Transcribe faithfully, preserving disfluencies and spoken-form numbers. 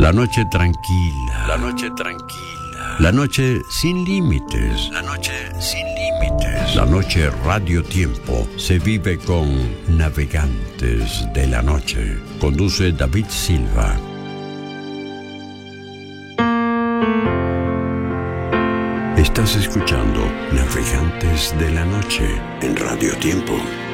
La noche tranquila. La noche tranquila. La noche sin límites. La noche sin límites. La noche Radio Tiempo se vive con Navegantes de la Noche. Conduce David Silva. Estás escuchando Navegantes de la Noche en Radio Tiempo.